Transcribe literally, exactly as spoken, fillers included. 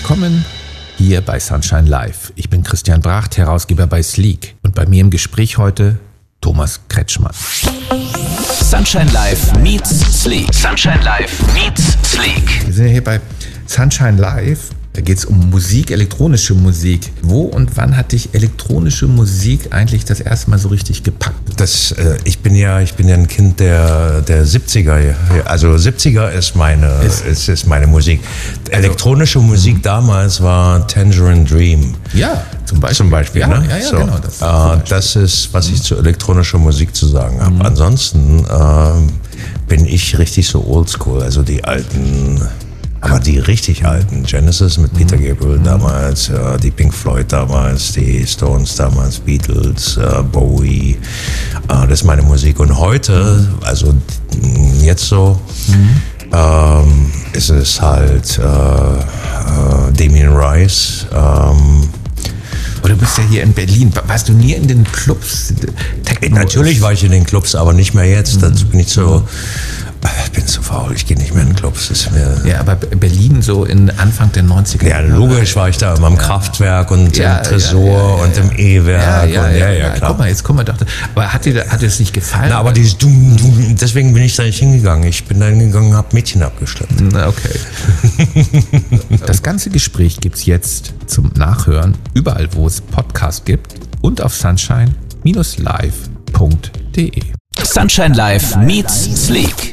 Willkommen hier bei Sunshine Live. Ich bin Christian Bracht, Herausgeber bei Sleek. Und bei mir im Gespräch heute Thomas Kretschmann. Sunshine Live meets Sleek. Sunshine Live meets Sleek. Wir sind hier bei Sunshine Live. Da geht es um Musik, elektronische Musik. Wo und wann hat dich elektronische Musik eigentlich das erste Mal so richtig gepackt? Das, äh, ich bin ja, ich bin ja ein Kind der, der siebziger. Also siebziger ist meine, ist, ist, ist meine Musik. Also, elektronische Musik damals war Tangerine Dream. Ja, zum Beispiel. Zum Beispiel, ja, ne? Ja, ja, so, genau. Das, äh, das ist, was ich zu elektronischer Musik zu sagen habe. Mhm. Ansonsten äh, bin ich richtig so oldschool, also die alten... Aber die richtig alten, Genesis mit Peter Gabriel mhm. damals, äh, die Pink Floyd damals, die Stones damals, Beatles, äh, Bowie, äh, das ist meine Musik. Und heute, also jetzt so, mhm. ähm, ist es halt äh, äh, Damien Rice. Ähm, Aber du bist ja hier in Berlin. Warst du nie in den Clubs? Techno Natürlich war ich in den Clubs, aber nicht mehr jetzt. Mhm. Dazu bin ich so... Ich bin zu faul, ich gehe nicht mehr in den Clubs. Das ist mir ja, aber Berlin so in Anfang der neunziger Ja, logisch war ich da immer im ja. Kraftwerk und ja, im Tresor ja, ja, ja, und im E-Werk. Ja, ja, und, ja, ja, klar. Guck mal, jetzt guck mal doch. Aber hat dir, hat dir das nicht gefallen? Na, aber dieses Dum, Dum, deswegen bin ich da nicht hingegangen. Ich bin da hingegangen und habe Mädchen abgeschleppt. Na, okay. Das ganze Gespräch gibt es jetzt zum Nachhören, überall, wo es Podcast gibt und auf sunshine Bindestrich live Punkt de. Sunshine Live meets Sleek.